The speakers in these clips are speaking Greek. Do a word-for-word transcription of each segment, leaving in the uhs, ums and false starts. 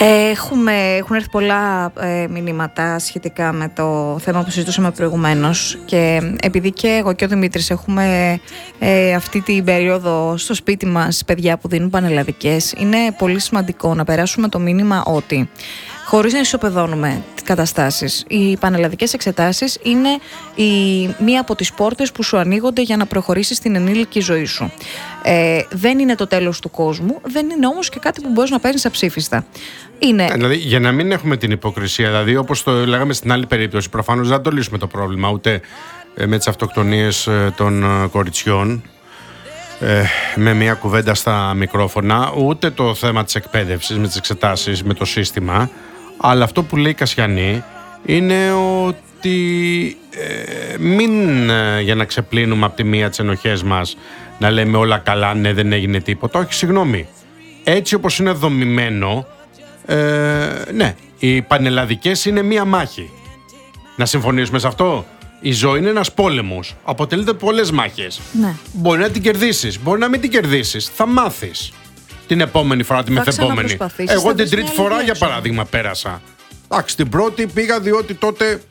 Έχουμε, έχουν έρθει πολλά ε, μηνύματα σχετικά με το θέμα που συζητούσαμε προηγουμένως και επειδή και εγώ και ο Δημήτρης έχουμε ε, αυτή την περίοδο στο σπίτι μας παιδιά που δίνουν πανελλαδικές, είναι πολύ σημαντικό να περάσουμε το μήνυμα ότι χωρίς να ισοπεδώνουμε τις καταστάσεις, οι πανελλαδικές εξετάσεις είναι η, μία από τις πόρτες που σου ανοίγονται για να προχωρήσεις στην ενήλικη ζωή σου. Ε, δεν είναι το τέλος του κόσμου, δεν είναι όμως και κάτι που μπορείς να παίρνεις αψήφιστα. Είναι... Δηλαδή, για να μην έχουμε την υποκρισία, δηλαδή όπως το λέγαμε στην άλλη περίπτωση, προφανώς δεν θα το λύσουμε το πρόβλημα ούτε ε, με τις αυτοκτονίες ε, των ε, κοριτσιών, ε, με μια κουβέντα στα μικρόφωνα, ούτε το θέμα της εκπαίδευσης, με τις εξετάσεις, με το σύστημα. Αλλά αυτό που λέει η Κασιανή είναι ότι ε, μην ε, για να ξεπλύνουμε από τη μία τις ενοχές μας να λέμε όλα καλά, ναι δεν έγινε τίποτα. Όχι, συγγνώμη. Έτσι όπως είναι δομημένο, ε, ναι, οι πανελλαδικές είναι μία μάχη. Να συμφωνήσουμε σε αυτό. Η ζωή είναι ένας πόλεμος. Αποτελείται από πολλές μάχες. Ναι. Μπορεί να την κερδίσεις, μπορεί να μην την κερδίσεις. Θα μάθεις την επόμενη φορά, τη μεθεπόμενη. Εγώ την τρίτη φορά, για παράδειγμα, πέρασα. Εντάξει, την πρώτη πήγα διότι τότε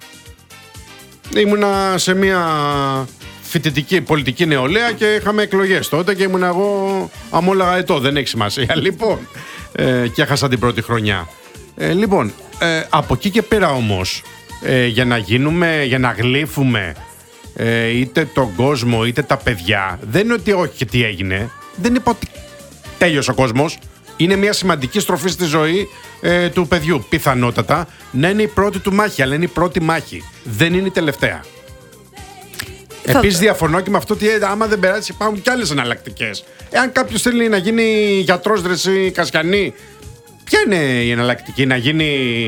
ήμουνα σε μια φοιτητική πολιτική νεολαία και είχαμε εκλογές τότε και ήμουν εγώ αμόλαγα ετώ, δεν έχει σημασία. Λοιπόν, ε, και έχασα την πρώτη χρονιά. Ε, λοιπόν, ε, από εκεί και πέρα όμως, ε, για να γίνουμε, για να γλύφουμε ε, είτε τον κόσμο είτε τα παιδιά, δεν είναι ότι όχι και τι έγινε. Δεν είπα ότι τέλειωσε ο κόσμος. Είναι μια σημαντική στροφή στη ζωή ε, του παιδιού. Πιθανότατα να είναι η πρώτη του μάχη, αλλά είναι η πρώτη μάχη. Δεν είναι η τελευταία. Θα... Επίσης διαφωνώ και με αυτό ότι ε, άμα δεν περάσει υπάρχουν και άλλες εναλλακτικές. Εάν κάποιος θέλει να γίνει γιατρός, Δρεσί Κασιανή, ποια είναι η εναλλακτική? Να γίνει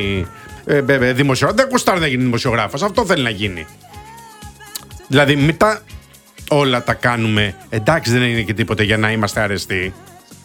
ε, ε, ε, δημοσιογράφος? Δεν κουστάρει να γίνει δημοσιογράφος. Αυτό θέλει να γίνει. Δηλαδή μην τα όλα τα κάνουμε. Εντάξει, δεν είναι και τίποτε για να είμαστε αρεστοί.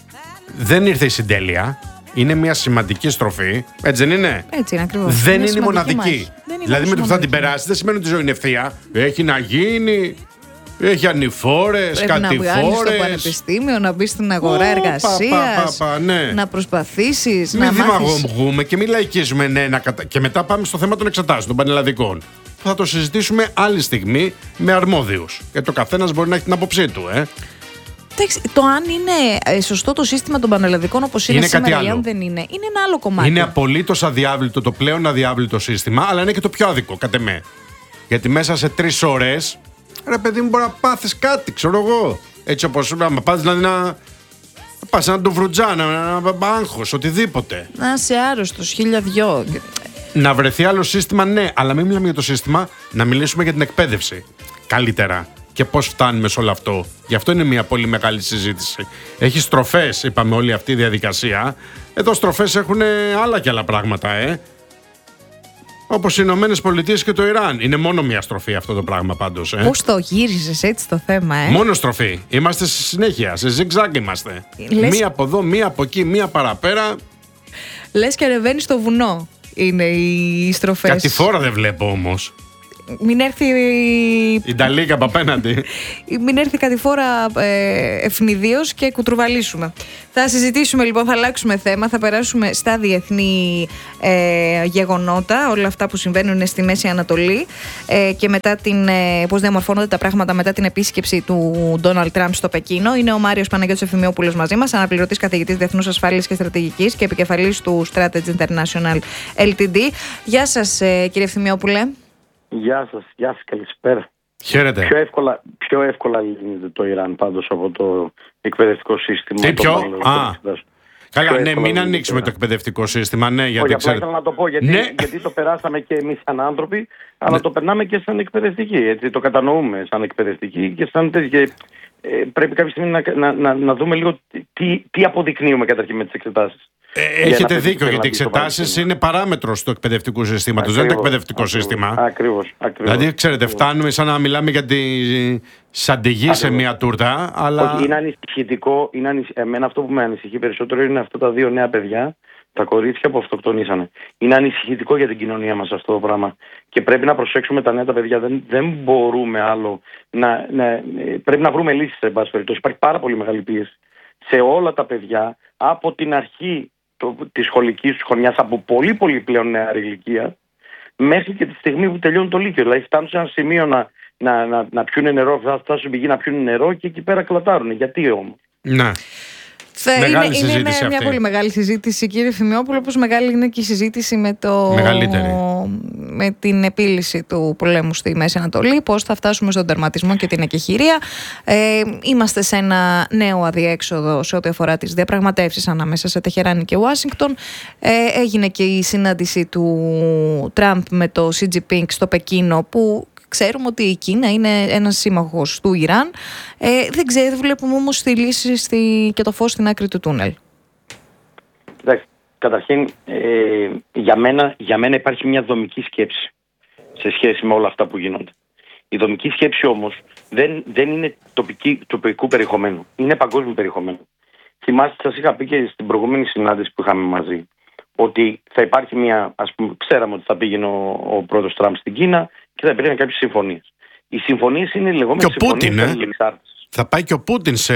Δεν ήρθε η συντέλεια. Είναι μια σημαντική στροφή. Έτσι δεν είναι? Έτσι είναι ακριβώς. Δεν είναι, είναι η μοναδική. Είναι δηλαδή με το που θα την περάσει δεν σημαίνει ότι η ζωή είναι ευθεία. Έχει να γίνει. Έχει ανηφόρες, κατηφόρες. Πρέπει να βγάλεις στο πανεπιστήμιο, να μπεις στην αγορά oh, εργασίας, πα, πα, πα, ναι. να προσπαθήσεις, μην να μάθεις. Μην δημαγωγούμε και μην λαϊκίζουμε, ναι, να κατα... και μετά πάμε στο θέμα των εξετάσεων, των πανελλαδικών. Θα το συζητήσουμε άλλη στιγμή με αρμόδιους. Γιατί ο καθένας μπορεί να έχει την άποψή του, ε. Εντάξει, το αν είναι σωστό το σύστημα των πανελλαδικών όπως είναι, είναι σήμερα ή αν δεν είναι, είναι ένα άλλο κομμάτι. Είναι απολύτως αδιάβλητο, το πλέον αδιάβλητο σύστημα, αλλά είναι και το πιο άδικο, κατ' εμέ. Γιατί μέσα σε τρεις ώρες, ρε παιδί μου, μπορεί να πάθεις κάτι, ξέρω εγώ. Έτσι όπως να πας δηλαδή να. Πας έναν ντουβρουτζά, ένα άγχος, οτιδήποτε. Να είσαι άρρωστος, χίλια δυο. Να βρεθεί άλλο σύστημα, ναι, αλλά μην μιλάμε για το σύστημα, να μιλήσουμε για την εκπαίδευση. Καλύτερα. Και πώς φτάνουμε σε όλο αυτό. Γι' αυτό είναι μια πολύ μεγάλη συζήτηση. Έχει στροφές, είπαμε, όλη αυτή η διαδικασία. Εδώ στροφές έχουν άλλα και άλλα πράγματα, ε. Όπως οι Ηνωμένες Πολιτείες και το Ιράν. Είναι μόνο μια στροφή αυτό το πράγμα πάντως. Ε. Πώς το γύρισες έτσι το θέμα, ε. Μόνο στροφή. Είμαστε στη συνέχεια. Σε zigzag είμαστε. Λες... Μία από εδώ, μία από εκεί, μία παραπέρα. Λες και ανεβαίνει στο βουνό. Είναι οι στροφές. Κατηφόρα δεν βλέπω όμως. Μην έρθει. Η Νταλίκα από απέναντι. Μην έρθει κατηφόρα ε, ευνηδίως και κουτρουβαλήσουμε. Θα συζητήσουμε λοιπόν, θα αλλάξουμε θέμα, θα περάσουμε στα διεθνή ε, γεγονότα, όλα αυτά που συμβαίνουν στη Μέση Ανατολή ε, και μετά την, ε, πώς διαμορφώνονται τα πράγματα μετά την επίσκεψη του Ντόναλντ Τραμπ στο Πεκίνο. Είναι ο Μάριος Παναγιώτης Ευθυμιόπουλος μαζί μας, αναπληρωτής καθηγητής Διεθνούς Ασφάλειας και Στρατηγικής και επικεφαλής του Strategy International ελ τι ντι. Γεια σας, ε, κύριε Ευθυμιόπουλε. Γεια σας, γεια σας, καλησπέρα. Χαίρετε. Πιο εύκολα, πιο εύκολα λύνεται το Ιράν πάντως από το εκπαιδευτικό σύστημα. Τι πιο, α, καλά, ναι, μην λύνεται. ανοίξουμε το εκπαιδευτικό σύστημα, ναι, γιατί Όχι, ξέρετε. ήθελα να το πω, γιατί, ναι. γιατί το περάσαμε και εμείς σαν άνθρωποι, αλλά ναι. το περνάμε και σαν εκπαιδευτικοί, έτσι, το κατανοούμε σαν εκπαιδευτικοί και σαν τέτοιοι. Ε, πρέπει κάποια στιγμή να, να, να, να δούμε λίγο τι, τι αποδεικνύουμε καταρχήν με τις εξετάσεις. Ε, έχετε δίκιο, γιατί οι εξετάσεις είναι παράμετρος του εκπαιδευτικού συστήματος, δεν είναι το εκπαιδευτικό ακριβώς, σύστημα. Ακριβώς, ακριβώς. Δηλαδή, ξέρετε, ακριβώς. φτάνουμε σαν να μιλάμε για τη σαντιγή σε μια τούρτα, αλλά. Όχι, είναι ανησυχητικό. Είναι ανησυχ... Εμένα αυτό που με ανησυχεί περισσότερο είναι αυτά τα δύο νέα παιδιά, τα κορίτσια που αυτοκτονήσανε. Είναι ανησυχητικό για την κοινωνία μας αυτό το πράγμα. Και πρέπει να προσέξουμε τα νέα τα παιδιά. Δεν, δεν μπορούμε άλλο να, να. Πρέπει να βρούμε λύσεις, σε πάση περιπτώσει. Υπάρχει πάρα πολύ μεγάλη πίεση σε όλα τα παιδιά από την αρχή της σχολικής τους χρονιάς από πολύ πολύ πλέον νεαρή ηλικία μέχρι και τη στιγμή που τελειώνουν το Λύκειο. Δηλαδή φτάνουν σε ένα σημείο να, να, να, να πιούνε νερό, θα φτάσουν στην πηγή να πιούνε νερό και εκεί πέρα κλατάρουν. Γιατί όμως? Ναι. Θα είναι, είναι, είναι μια αυτή. πολύ μεγάλη συζήτηση, κύριε Φημιόπουλο, όπως μεγάλη είναι και η συζήτηση με, το, με την επίλυση του πολέμου στη Μέση Ανατολή, πώς θα φτάσουμε στον τερματισμό και την εκεχηρία. Ε, είμαστε σε ένα νέο αδιέξοδο σε ό,τι αφορά τις διαπραγματεύσεις ανάμεσα σε Τεχεράνη και Ουάσιγκτον. Ε, έγινε και η συνάντηση του Τραμπ με το Σι Τζι Πίνγκ στο Πεκίνο, που ξέρουμε ότι η Κίνα είναι ένας σύμμαχος του Ιράν. Ε, δεν ξέρω, δεν βλέπουμε όμως τη λύση στη, και το φως στην άκρη του τούνελ. Εντάξει, καταρχήν, ε, για, μένα, για μένα υπάρχει μια δομική σκέψη σε σχέση με όλα αυτά που γίνονται. Η δομική σκέψη όμως δεν, δεν είναι τοπική, τοπικού περιεχομένου. Είναι παγκόσμιο περιεχομένο. Θυμάστε, σας είχα πει και στην προηγούμενη συνάντηση που είχαμε μαζί, ότι θα υπάρχει μια, ας πούμε, ξέραμε ότι θα πήγαινε ο, ο πρόεδρος Τραμπ στην Κίνα και θα υπήρχαν κάποιες συμφωνίες. Οι συμφωνίες είναι οι λεγόμενες συμφωνίες της εξάρτησης. Θα πάει και ο Πούτιν σε...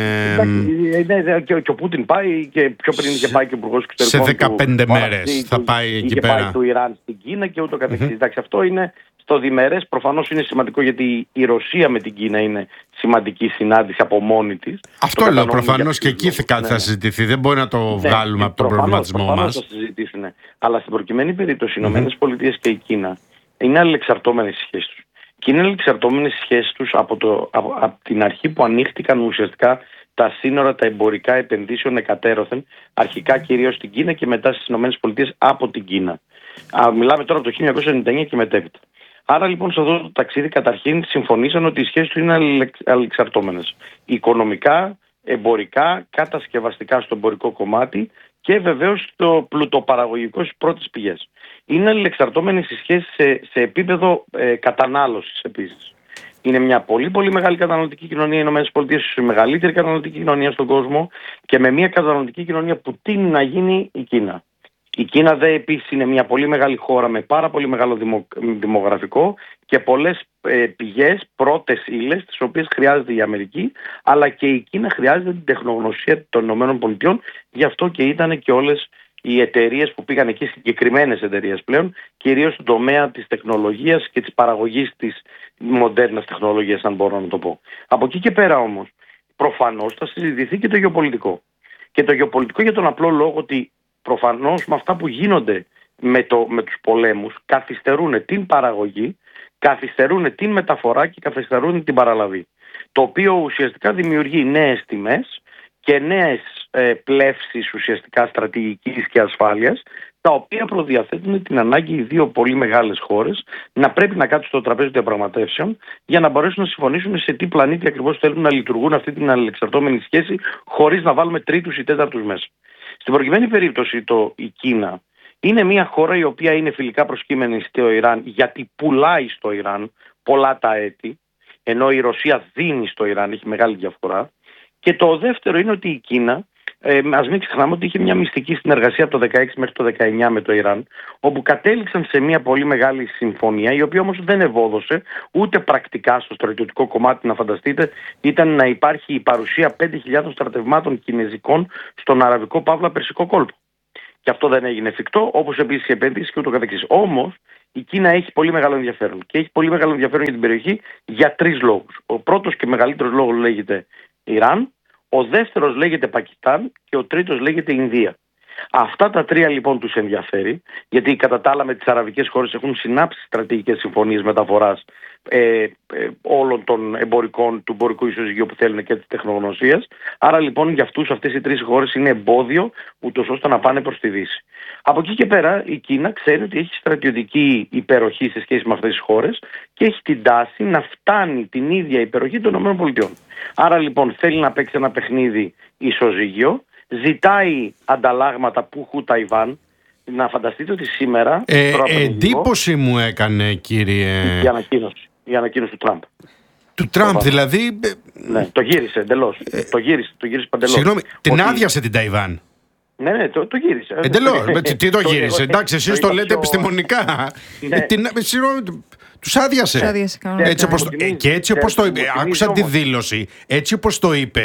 Ναι, και, και ο Πούτιν πάει και πιο πριν είχε πάει και ο υπουργός εξωτερικών. Σε δεκαπέντε του, μέρες θα πάει εκεί πέρα. Είχε πάει του Ιράν στην Κίνα και ούτω καθεξής. Mm-hmm. Εντάξει, αυτό είναι στο διμερές, προφανώς είναι σημαντικό γιατί η Ρωσία με την Κίνα είναι σημαντική συνάντηση από μόνη της. Αυτό λέω, προφανώς και εκεί θα, ναι, θα συζητηθεί. Δεν μπορεί να το ναι, βγάλουμε από τον προβληματισμό μας. Προφανώς θα συζητήσουν. Αλλά στην προκειμένη περίπτωση οι Ηνωμένες Πολιτείες και η Κίνα είναι αλληλεξαρτώμενες οι σχέσεις τους. Και είναι αλληλεξαρτώμενες οι σχέσεις τους από, το, από, από την αρχή που ανοίχτηκαν ουσιαστικά τα σύνορα, τα εμπορικά επενδύσεων εκατέρωθεν, αρχικά κυρίως στην Κίνα και μετά στις ΗΠΑ από την Κίνα. Α, μιλάμε τώρα από το χίλια εννιακόσια ενενήντα εννιά και μετέπειτα. Άρα λοιπόν σε αυτό το ταξίδι καταρχήν συμφωνήσαν ότι οι σχέσεις τους είναι αλληλεξαρτώμενες. Οικονομικά, εμπορικά, κατασκευαστικά στο εμπορικό κομμάτι και βεβαίως στο πλουτοπαραγωγικό στις πρώτες πηγές. Είναι αλληλεξαρτώμενες οι σχέσεις σε, σε επίπεδο ε, κατανάλωσης επίσης. Είναι μια πολύ πολύ μεγάλη καταναλωτική κοινωνία οι ΗΠΑ, η μεγαλύτερη καταναλωτική κοινωνία στον κόσμο και με μια καταναλωτική κοινωνία που τείνει να γίνει η Κίνα. Η Κίνα δε επίσης είναι μια πολύ μεγάλη χώρα με πάρα πολύ μεγάλο δημο, δημογραφικό και πολλές ε, πηγές, πρώτες ύλες, τις οποίες χρειάζεται η Αμερική, αλλά και η Κίνα χρειάζεται την τεχνογνωσία των ΗΠΑ, γι' αυτό και ήταν και όλες οι εταιρείες που πήγαν εκεί, συγκεκριμένες εταιρείες πλέον, κυρίως στον τομέα της τεχνολογίας και της παραγωγής της μοντέρνας τεχνολογίας, αν μπορώ να το πω. Από εκεί και πέρα όμως, προφανώς θα συζητηθεί και το γεωπολιτικό. Και το γεωπολιτικό για τον απλό λόγο ότι προφανώς με αυτά που γίνονται με, το, με τους πολέμους καθυστερούν την παραγωγή, καθυστερούν την μεταφορά και καθυστερούν την παραλαβή. Το οποίο ουσιαστικά δημιουργεί νέες τιμές και νέες ε, πλεύσεις ουσιαστικά στρατηγικής και ασφάλειας, τα οποία προδιαθέτουν την ανάγκη οι δύο πολύ μεγάλες χώρες να πρέπει να κάτσουν στο τραπέζι των διαπραγματεύσεων για να μπορέσουν να συμφωνήσουν σε τι πλανήτη ακριβώς θέλουν να λειτουργούν αυτή την αλληλεξαρτώμενη σχέση χωρίς να βάλουμε τρίτους ή τέταρτους μέσα. Στην προκειμένη περίπτωση το, η Κίνα είναι μια χώρα η οποία είναι φιλικά προσκύμενη στο Ιράν γιατί πουλάει στο Ιράν πολλά τα έτη, ενώ η Ρωσία δίνει στο Ιράν, έχει μεγάλη διαφορά. Και το δεύτερο είναι ότι η Κίνα, ε, ας μην ξεχνάμε ότι είχε μια μυστική συνεργασία από το δεκαέξι μέχρι το δεκαεννιά με το Ιράν, όπου κατέληξαν σε μια πολύ μεγάλη συμφωνία, η οποία όμως δεν ευόδωσε ούτε πρακτικά στο στρατιωτικό κομμάτι, να φανταστείτε, ήταν να υπάρχει η παρουσία πέντε χιλιάδες στρατευμάτων κινέζικων στον αραβικό παύλα περσικό κόλπο. Και αυτό δεν έγινε εφικτό, όπως επίσης η επένδυση και ούτω καθεξής. Όμως η Κίνα έχει πολύ μεγάλο ενδιαφέρον. Και έχει πολύ μεγάλο ενδιαφέρον για την περιοχή για τρεις λόγους. Ο πρώτος και μεγαλύτερος λόγος λέγεται Ιράν, ο δεύτερος λέγεται Πακιστάν και ο τρίτος λέγεται Ινδία. Αυτά τα τρία λοιπόν τους ενδιαφέρει, γιατί κατά τα άλλα με τις αραβικές χώρες έχουν συνάψει στρατηγικές συμφωνίες μεταφοράς ε, ε, όλων των εμπορικών, του εμπορικού ισοζυγίου που θέλουν και της τεχνογνωσίας. Άρα λοιπόν για αυτούς αυτές οι τρεις χώρες είναι εμπόδιο ούτως ώστε να πάνε προς τη Δύση. Από εκεί και πέρα η Κίνα ξέρει ότι έχει στρατιωτική υπεροχή σε σχέση με αυτές τις χώρες και έχει την τάση να φτάνει την ίδια υπεροχή των ΗΠΑ. Άρα λοιπόν θέλει να παίξει ένα παιχνίδι ισοζύγιο, ζητάει ανταλλάγματα που έχουν Ταϊβάν. Να φανταστείτε ότι σήμερα... Ε, εντύπωση μου έκανε, κύριε... Η ανακοίνωση, η ανακοίνωση του Τραμπ. Του Τραμπ δηλαδή... Ναι, το γύρισε εντελώς. Ε, το γύρισε, το γύρισε παντελώς. Συγγνώμη, την ότι... άδειασε την Ταϊβάν. Ναι, ναι, το, το γύρισε. Εντελώς. Τι το γύρισε, εντάξει, εσείς το λέτε επιστημονικά. Συγγνώμη, τους άδειασε. Και έτσι όπως το είπε, άκουσα τη δήλωση, έτσι όπως το είπε,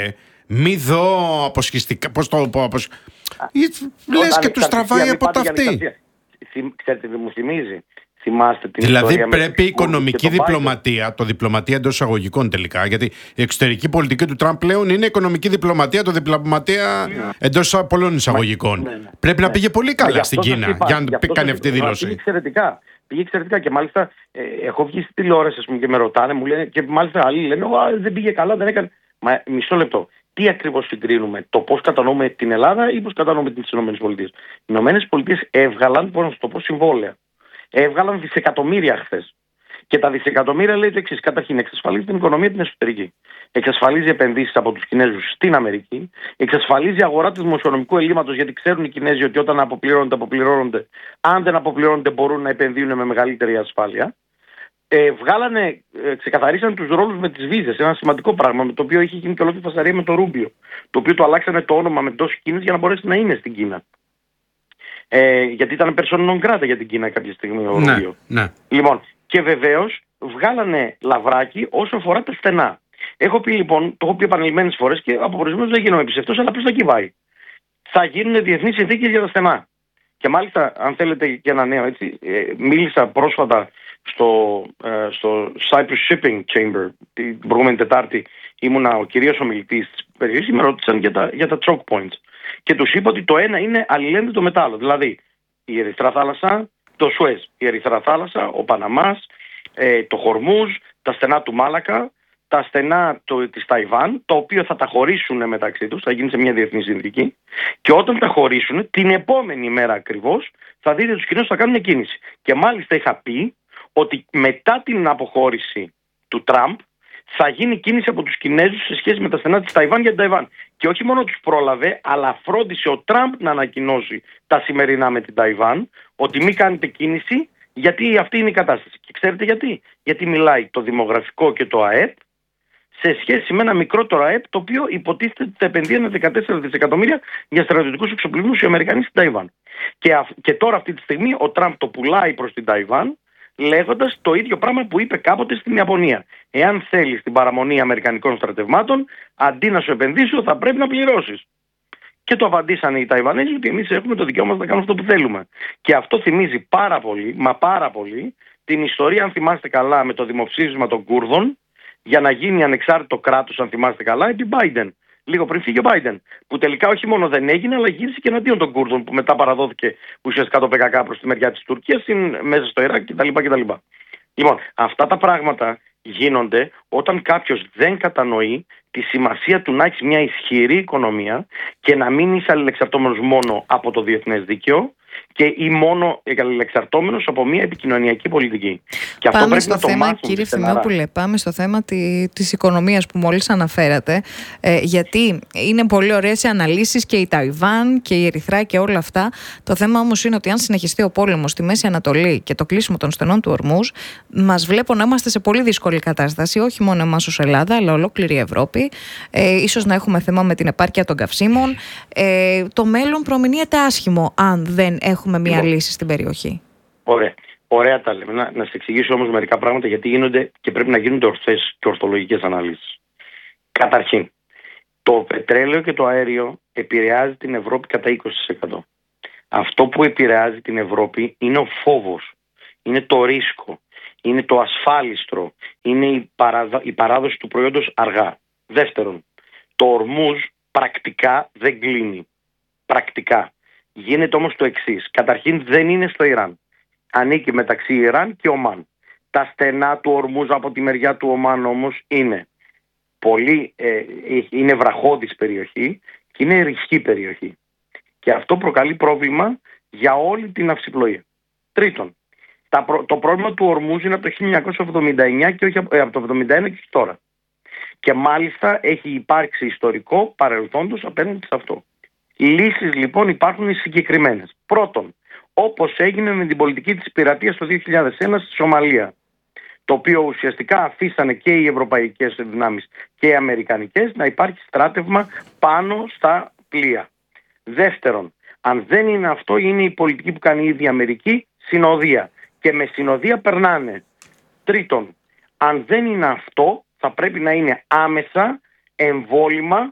μη δω αποσχιστικά. Πώς το πω, αποσ... λες και τους τραβάει από τα αυτή. Ξέρετε τι μου θυμίζει? Θυμάστε την δηλαδή πρέπει η οικονομική διπλωματία, το διπλωματία εντός εισαγωγικών τελικά, γιατί η εξωτερική πολιτική του Τραμπ πλέον είναι οικονομική διπλωματία, το διπλωματία yeah. εντός πολλών εισαγωγικών. Ναι, ναι, ναι. Πρέπει ναι. να πήγε πολύ καλά στην Κίνα είπα, για να κάνει αυτή τη δήλωση. Πήγε εξαιρετικά. Πήγε εξαιρετικά και μάλιστα ε, έχω βγει στη τηλεόραση και με ρωτάνε, μου λένε, και μάλιστα άλλοι λένε δεν πήγε καλά, δεν έκανε. Μα μισό λεπτό. Τι ακριβώς συγκρίνουμε, το πώς κατανοούμε την Ελλάδα ή πώς κατανοούμε τις ΗΠΑ? Οι ΗΠΑ έβγαλαν, πώς να σου το πω, συμβόλαια. Έβγαλαν δισεκατομμύρια χθες. Και τα δισεκατομμύρια λέει το εξής. Καταρχήν, εξασφαλίζει την οικονομία την εσωτερική. Εξασφαλίζει επενδύσεις από τους Κινέζους στην Αμερική. Εξασφαλίζει αγορά του δημοσιονομικού ελλείμματος, γιατί ξέρουν οι Κινέζοι ότι όταν αποπληρώνονται, αποπληρώνονται. Αν δεν αποπληρώνονται, μπορούν να επενδύουν με μεγαλύτερη ασφάλεια. Ε, βγάλανε, ε, ξεκαθαρίσαν τους ρόλους με τις βίζες. Ένα σημαντικό πράγμα, με το οποίο είχε γίνει και ολόκληρη φασαρία με το Ρούμπιο. Το οποίο του αλλάξανε το όνομα με τόσους Κίνες για να μπορέσει να είναι στην Κίνα. Ε, γιατί ήταν persona non grata για την Κίνα κάποια στιγμή ο ναι, Ρούμπιο. Ναι. Λοιπόν, και βεβαίως βγάλανε λαβράκι όσο αφορά τα στενά. Έχω πει λοιπόν, το έχω πει επανειλημμένες φορές και από προηγουμένως δεν γίνομαι πιστευτός, αλλά ποιος θα κυβάει. Θα γίνουν διεθνείς συνθήκες για τα στενά. Και μάλιστα, αν θέλετε και ένα νέο έτσι, ε, μίλησα πρόσφατα στο, ε, στο Cyprus Shipping Chamber την προηγούμενη Τετάρτη. Ήμουνα ο κυρίως ομιλητής της περιοχής, με ρώτησαν για τα, για τα choke points. Και τους είπα ότι το ένα είναι αλληλένδετο με το άλλο. Δηλαδή η Ερυθρά Θάλασσα, το Σουέζ, η Ερυθρά Θάλασσα, ο Παναμάς, ε, το Χορμούζ, τα στενά του Μάλακα, τα στενά το, της Ταϊβάν, τα οποία θα τα χωρίσουν μεταξύ τους, θα γίνει σε μια διεθνή συνθήκη. Και όταν τα χωρίσουν, την επόμενη μέρα ακριβώς, θα δείτε τους Κινέζους θα κάνουν μια κίνηση. Και μάλιστα είχα πει ότι μετά την αποχώρηση του Τραμπ, θα γίνει κίνηση από τους Κινέζους σε σχέση με τα στενά της Ταϊβάν για την Ταϊβάν. Και όχι μόνο τους πρόλαβε, αλλά φρόντισε ο Τραμπ να ανακοινώσει τα σημερινά με την Ταϊβάν, ότι μην κάνετε κίνηση, γιατί αυτή είναι η κατάσταση. Και ξέρετε γιατί? Γιατί μιλάει το δημογραφικό και το ΑΕΠ σε σχέση με ένα μικρότερο ΑΕΠ, το οποίο υποτίθεται ότι θα επενδύανε δεκατέσσερα δισεκατομμύρια για στρατιωτικούς εξοπλισμούς οι Αμερικανοί στην Ταϊβάν. Και, α, και τώρα αυτή τη στιγμή ο Τραμπ το πουλάει προς την Ταϊβάν, λέγοντας το ίδιο πράγμα που είπε κάποτε στην Ιαπωνία. Εάν θέλεις την παραμονή αμερικανικών στρατευμάτων, αντί να σου επενδύσω, θα πρέπει να πληρώσεις. Και το απαντήσανε οι Ταϊβανέζοι ότι εμείς έχουμε το δικαίωμα να κάνουμε αυτό που θέλουμε. Και αυτό θυμίζει πάρα πολύ, μα πάρα πολύ, την ιστορία, αν θυμάστε καλά, με το δημοψήφισμα των Κούρδων, για να γίνει ανεξάρτητο κράτος, αν θυμάστε καλά, επί Biden. Λίγο πριν φύγει ο Biden. Που τελικά όχι μόνο δεν έγινε, αλλά γύρισε και εναντίον των Κούρδων, που μετά παραδόθηκε ουσιαστικά το Π Κ Κ προς τη μεριά της Τουρκίας, μέσα στο Ιράκ κτλ. κτλ. Λοιπόν, αυτά τα πράγματα γίνονται όταν κάποιος δεν κατανοεί τη σημασία του να έχεις μια ισχυρή οικονομία και να μην είσαι αλληλεξαρτώμενος μόνο από το διεθνές δίκαιο και ή μόνο αλληλεξαρτώμενος από μια επικοινωνιακή πολιτική. Και πάμε αυτό στο θέμα, κύριε Φθιμιόπουλε, πάμε στο θέμα τη, της οικονομίας που μόλις αναφέρατε, ε, γιατί είναι πολύ ωραίες οι αναλύσεις και η Ταϊβάν και η Ερυθρά και όλα αυτά. Το θέμα όμως είναι ότι αν συνεχιστεί ο πόλεμος στη Μέση Ανατολή και το κλείσιμο των στενών του Ορμούζ, μας βλέπω να είμαστε σε πολύ δύσκολη κατάσταση, όχι μόνο εμάς ως Ελλάδα, αλλά ολόκληρη η Ευρώπη. Ε, ίσως να έχουμε θέμα με την επάρκεια των καυσίμων. Ε, το μέλλον προμηνύεται άσχημο αν δεν έχουμε μια λοιπόν, λύση στην περιοχή. Ωραία. Ωραία τα λέμε. Να, να σας εξηγήσω όμως μερικά πράγματα γιατί γίνονται και πρέπει να γίνονται ορθές και ορθολογικές αναλύσεις. Καταρχήν, το πετρέλαιο και το αέριο επηρεάζει την Ευρώπη κατά είκοσι τοις εκατό. Αυτό που επηρεάζει την Ευρώπη είναι ο φόβος, είναι το ρίσκο, είναι το ασφάλιστρο, είναι η, παραδο... η παράδοση του προϊόντος αργά. Δεύτερον, το Ορμούζ πρακτικά δεν κλείνει. Πρακτικά. Γίνεται όμως το εξής. Καταρχήν δεν είναι στο Ιράν. Ανήκει μεταξύ Ιράν και Ομάν. Τα στενά του Ορμούζ από τη μεριά του Ομάν όμως είναι πολύ, ε, είναι βραχώδης περιοχή και είναι ρηχή περιοχή. Και αυτό προκαλεί πρόβλημα για όλη την ναυσιπλοεία. Τρίτον, τα προ, το πρόβλημα του Ορμούζ είναι από το χίλια εννιακόσια εβδομήντα εννιά και όχι ε, από το εβδομήντα ένα και τώρα. Και μάλιστα έχει υπάρξει ιστορικό παρελθόντος απέναντι σε αυτό. Οι λύσεις λοιπόν υπάρχουν συγκεκριμένες. Πρώτον, όπως έγινε με την πολιτική της πειρατείας το δύο χιλιάδες ένα στη Σομαλία, το οποίο ουσιαστικά αφήσανε και οι ευρωπαϊκές δυνάμεις και οι αμερικανικές να υπάρχει στράτευμα πάνω στα πλοία. Δεύτερον, αν δεν είναι αυτό, είναι η πολιτική που κάνει η ίδια Αμερική, συνοδεία. Και με συνοδεία περνάνε. Τρίτον, αν δεν είναι αυτό, θα πρέπει να είναι άμεσα εμβόλυμα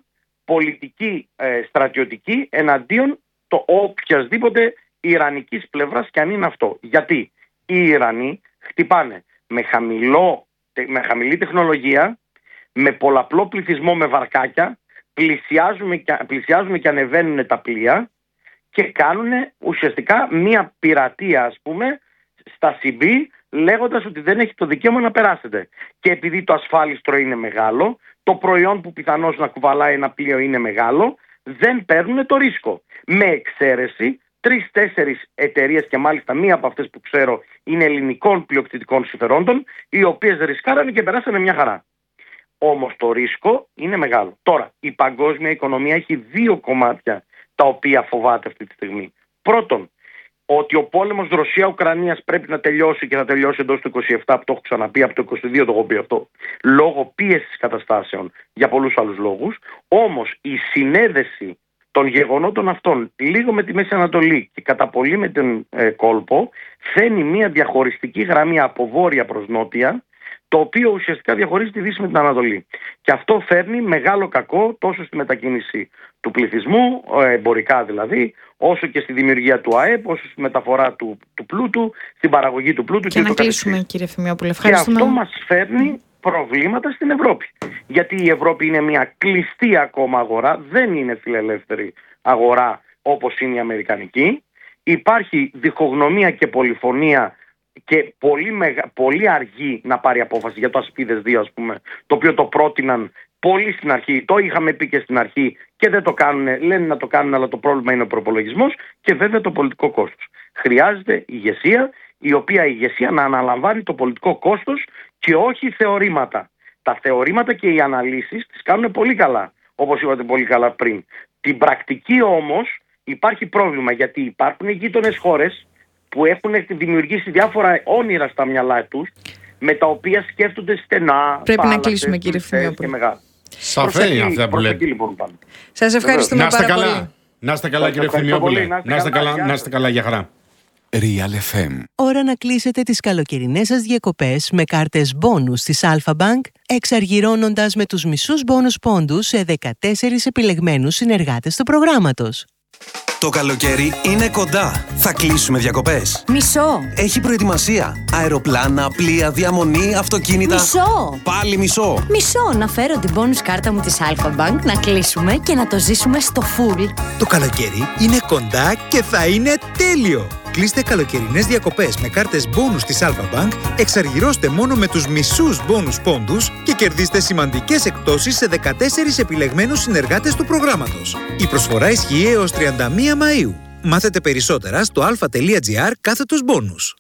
πολιτική ε, στρατιωτική εναντίον το οποιασδήποτε ιρανικής πλευράς και αν είναι αυτό. Γιατί οι Ιρανοί χτυπάνε με, χαμηλό, με χαμηλή τεχνολογία, με πολλαπλό πληθυσμό, με βαρκάκια, πλησιάζουν και, πλησιάζουν και ανεβαίνουν τα πλοία και κάνουν ουσιαστικά μία πειρατεία, ας πούμε, στα σι μπι, λέγοντας ότι δεν έχει το δικαίωμα να περάσετε. Και επειδή το ασφάλιστρο είναι μεγάλο, το προϊόν που πιθανώς να κουβαλάει ένα πλοίο είναι μεγάλο, δεν παίρνουν το ρίσκο. Με εξαίρεση τρεις-τέσσερις εταιρείες, και μάλιστα μία από αυτές που ξέρω είναι ελληνικών πλειοκτητικών συμφερόντων, οι οποίες ρισκάρανε και περάσανε μια χαρά. Όμως το ρίσκο είναι μεγάλο. Τώρα, η παγκόσμια οικονομία έχει δύο κομμάτια τα οποία φοβάται αυτή τη στιγμή. Πρώτον, ότι ο πόλεμος Ρωσία-Ουκρανίας πρέπει να τελειώσει και να τελειώσει εντός του είκοσι επτά, που το έχω ξαναπεί, από το είκοσι δύο το έχω πει αυτό, λόγω πίεσης καταστάσεων, για πολλούς άλλους λόγους. Όμως η συνέδεση των γεγονότων αυτών λίγο με τη Μέση Ανατολή και κατά πολύ με τον ε, κόλπο φαίνει μια διαχωριστική γραμμή από βόρεια προς νότια, το οποίο ουσιαστικά διαχωρίζει τη Δύση με την Ανατολή. Και αυτό φέρνει μεγάλο κακό τόσο στη μετακίνηση του πληθυσμού, εμπορικά δηλαδή, όσο και στη δημιουργία του ΑΕΠ, όσο στη μεταφορά του, του πλούτου, στην παραγωγή του πλούτου. Και, και να κλείσουμε, κύριε Ευθυμιόπουλε. Ευχαριστούμε. Και αυτό μας φέρνει προβλήματα στην Ευρώπη. Γιατί η Ευρώπη είναι μια κλειστή ακόμα αγορά, δεν είναι φιλελεύθερη αγορά όπως είναι η αμερικανική. Υπάρχει διχογνωμία και πολυφωνία και πολύ, μεγα, πολύ αργή να πάρει απόφαση για το Ασπίδες δύο, ας πούμε, το οποίο το πρότειναν πολύ στην αρχή, το είχαμε πει και στην αρχή και δεν το κάνουν, λένε να το κάνουν, αλλά το πρόβλημα είναι ο προπολογισμός και βέβαια το πολιτικό κόστος. Χρειάζεται ηγεσία, η οποία η ηγεσία να αναλαμβάνει το πολιτικό κόστος και όχι θεωρήματα. Τα θεωρήματα και οι αναλύσεις τις κάνουν πολύ καλά, όπως είπατε πολύ καλά πριν. Την πρακτική όμως υπάρχει πρόβλημα, γιατί υπάρχουν γείτονες χώρες που έχουν δημιουργήσει διάφορα όνειρα στα μυαλά τους, με τα οποία σκέφτονται στενά. Πρέπει πάλατες, να κλείσουμε, κύριε Ευθυμιόπουλε. Σαφή αυτά που λέτε. Λοιπόν, σας ευχαριστούμε να πάρα καλά. πολύ. Να είστε καλά, κύριε Ευθυμιόπουλε. Να είστε καλά, να είστε καλά, για χαρά. Real εφ εμ. Ώρα να κλείσετε τις καλοκαιρινές σας διακοπές με κάρτες μπόνους της Alpha Bank, εξαργυρώνοντας με τους μισούς μπόνους πόντους σε δεκατέσσερις επιλεγμένους συνεργάτες του προγράμματος. Το καλοκαίρι είναι κοντά. Θα κλείσουμε διακοπές. Μισό. Έχει προετοιμασία. Αεροπλάνα, πλοία, διαμονή, αυτοκίνητα. Μισό. Πάλι μισό. Μισό. Να φέρω την bonus κάρτα μου της Alpha Bank, να κλείσουμε και να το ζήσουμε στο full. Το καλοκαίρι είναι κοντά και θα είναι τέλειο. Κλείστε καλοκαιρινές διακοπές με κάρτες μπόνους της Alpha Bank, εξαργυρώστε μόνο με τους μισούς μπόνους πόντους και κερδίστε σημαντικές εκπτώσεις σε δεκατέσσερις επιλεγμένους συνεργάτες του προγράμματος. Η προσφορά ισχύει έως τριάντα μία Μαΐου. Μάθετε περισσότερα στο alpha.gr κάθετος μπόνους.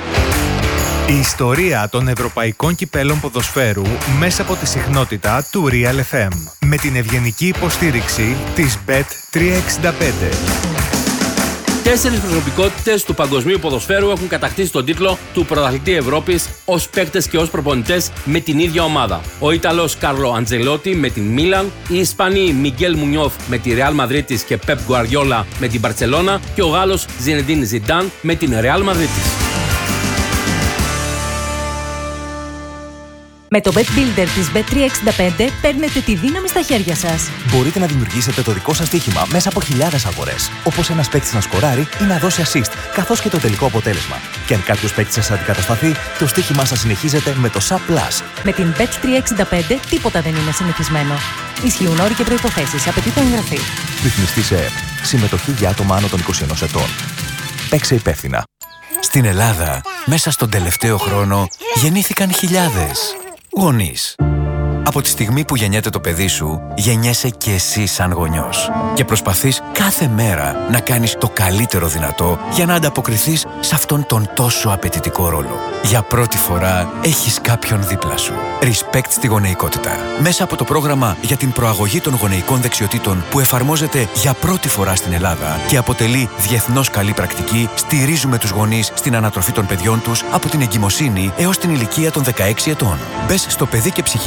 Η ιστορία των ευρωπαϊκών κυπέλων ποδοσφαίρου μέσα από τη συχνότητα του Real εφ εμ. Με την ευγενική υποστήριξη της μπετ τριακόσια εξήντα πέντε. Τέσσερις προσωπικότητες του παγκοσμίου ποδοσφαίρου έχουν κατακτήσει τον τίτλο του Πρωταθλητή Ευρώπης ως παίκτες και ως προπονητές με την ίδια ομάδα. Ο Ιταλός Κάρλο Αντζελότη με την Μίλαν, οι Ισπανοί Μιγγέλ Μουνιόφ με τη Ρεάλ Μαδρίτης και Πεπ Γκουαρδιόλα με την Μπαρτσελώνα και ο Γάλλος Ζινεντίν Ζιντάν με την Ρεάλ Μαδρίτης. Με το Bet Builder της μπετ τριακόσια εξήντα πέντε παίρνετε τη δύναμη στα χέρια σας. Μπορείτε να δημιουργήσετε το δικό σας στοίχημα μέσα από χιλιάδες αγορές. Όπως ένας παίκτης να σκοράρει ή να δώσει assist, καθώς και το τελικό αποτέλεσμα. Και αν κάποιος παίκτης σας αντικατασταθεί, το στοίχημά σας συνεχίζεται με το Sub Plus. Με την μπετ τριακόσια εξήντα πέντε τίποτα δεν είναι συνηθισμένο. Ισχύουν όροι και προϋποθέσεις. Απαιτείται εγγραφή. Ρυθμιστή σε ΕΕΠ. Συμμετοχή για άτομα άνω των είκοσι ενός ετών. Παίξε υπεύθυνα. Στην Ελλάδα, μέσα στον τελευταίο χρόνο, γεννήθηκαν χιλιάδες γονείς. Από τη στιγμή που γεννιέται το παιδί σου, γεννιέσαι και εσύ σαν γονιός. Και προσπαθείς κάθε μέρα να κάνεις το καλύτερο δυνατό για να ανταποκριθείς σε αυτόν τον τόσο απαιτητικό ρόλο. Για πρώτη φορά έχεις κάποιον δίπλα σου. Respect στη γονεϊκότητα. Μέσα από το πρόγραμμα για την προαγωγή των γονεϊκών δεξιοτήτων που εφαρμόζεται για πρώτη φορά στην Ελλάδα και αποτελεί διεθνώς καλή πρακτική, στηρίζουμε τους γονείς στην ανατροφή των παιδιών τους από την εγκυμοσύνη έως την ηλικία των δεκαέξι ετών. Μπες στο παιδί και ψυχική υγεία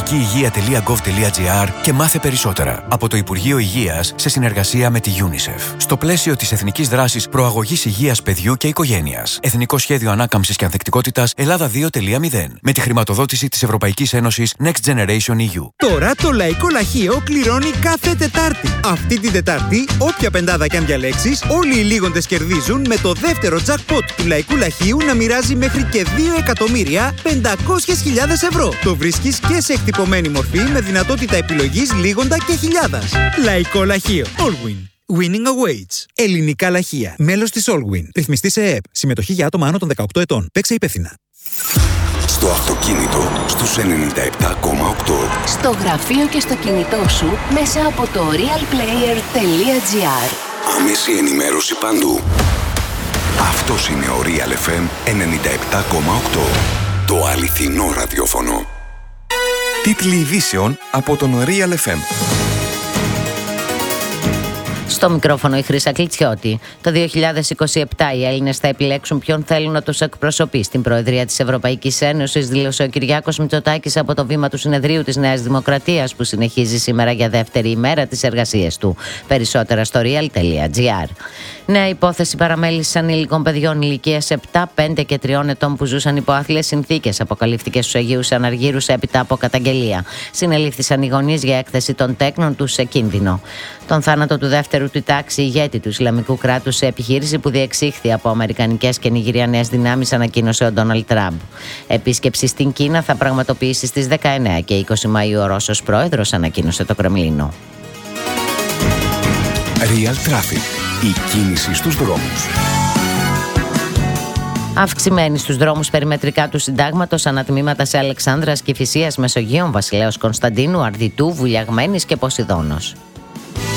υγεία τελεία γκοβ τελεία τζι άρ και μάθε περισσότερα. Από το Υπουργείο Υγείας σε συνεργασία με τη UNICEF. Στο πλαίσιο της Εθνικής Δράσης Προαγωγής Υγείας Παιδιού και Οικογένειας. Εθνικό Σχέδιο Ανάκαμψης και Ανθεκτικότητας Ελλάδα δύο τελεία μηδέν. Με τη χρηματοδότηση της Ευρωπαϊκής Ένωσης Next Generation ι γιου. Τώρα το Λαϊκό Λαχείο κληρώνει κάθε Τετάρτη. Αυτή την Τετάρτη, όποια πεντάδα κι αν διαλέξεις, όλοι οι λίγοντες κερδίζουν με το δεύτερο jackpot του Λαϊκού Λαχείου να μοιράζει μέχρι και δύο εκατομμύρια πεντακόσιες χιλιάδες ευρώ. Το βρίσκεις και σε εκτυπωμένη μορφή με δυνατότητα επιλογής λίγοντα και χιλιάδας. Λαϊκό Λαχείο. Allwin. Winning awaits. Ελληνικά λαχεία. Μέλος της Allwin. Ρυθμιστή σε ΕΕΠ. Συμμετοχή για άτομα άνω των δεκαοκτώ ετών. Παίξε υπεύθυνα. Στο αυτοκίνητο στους ενενήντα επτά κόμμα οκτώ. Στο γραφείο και στο κινητό σου μέσα από το realplayer τελεία τζι άρ. Άμεση ενημέρωση παντού. Αυτός είναι ο Real εφ εμ ενενήντα επτά κόμμα οκτώ. Το αληθινό ραδιόφωνο. Τίτλοι ειδήσεων από τον Real εφ εμ. Στο μικρόφωνο η Χρύσα Κλιτσιώτη. Το δύο χιλιάδες είκοσι επτά οι Έλληνες θα επιλέξουν ποιον θέλουν να τους εκπροσωπεί στην Προεδρία της Ευρωπαϊκής Ένωσης, δήλωσε ο Κυριάκος Μητσοτάκης από το βήμα του Συνεδρίου της Νέας Δημοκρατίας που συνεχίζει σήμερα για δεύτερη ημέρα τις εργασίες του. Περισσότερα στο real τελεία τζι άρ. Νέα υπόθεση παραμέλησης ανήλικων παιδιών ηλικίας επτά, πέντε και τριών ετών που ζούσαν υπό άθλιες συνθήκες αποκαλύφθηκε στους Αγίους Αναργύρους έπειτα από καταγγελία. Συνελήφθησαν οι γονείς για έκθεση των τέκνων τους σε κίνδυνο. Τον θάνατο του δεύτερου του τάξη ηγέτη του Ισλαμικού κράτους σε επιχείρηση που διεξήχθη από αμερικανικές και νιγηριανές δυνάμεις, ανακοίνωσε ο Ντόναλντ Τραμπ. Επίσκεψη στην Κίνα θα πραγματοποιήσει στις δεκαεννέα και είκοσι Μαΐου ο Ρώσος πρόεδρος, ανακοίνωσε το Κρεμλίνο. Real Traffic. Η κίνηση στους δρόμους. Αυξημένη στους δρόμους περιμετρικά του Συντάγματος, ανατμήματα σε Αλεξάνδρας, Κηφισίας, Μεσογείων, Βασιλέως Κωνσταντίνου, Αρδιτού, Βουλιαγμένης και Ποσειδώνος.